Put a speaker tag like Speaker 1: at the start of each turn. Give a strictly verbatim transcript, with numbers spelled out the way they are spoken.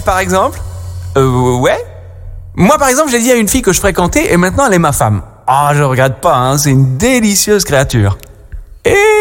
Speaker 1: par exemple. Euh, ouais. Moi, par exemple, j'ai dit à une fille que je fréquentais et maintenant elle est ma femme. Ah, je regrette pas, hein, c'est une délicieuse créature. Et